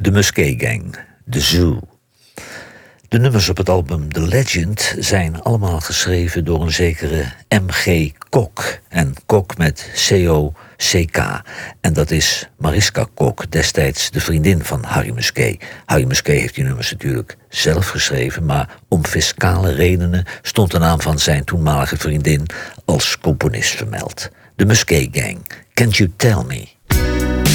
De Musquet Gang, The Zoo. De nummers op het album The Legend zijn allemaal geschreven door een zekere M.G. Kok. En Kok met C-O-C-K. En dat is Mariska Kok, destijds de vriendin van Harry Musquet. Harry Musquet heeft die nummers natuurlijk zelf geschreven, maar om fiscale redenen stond de naam van zijn toenmalige vriendin als componist vermeld. The Musquet Gang, Can't You Tell Me?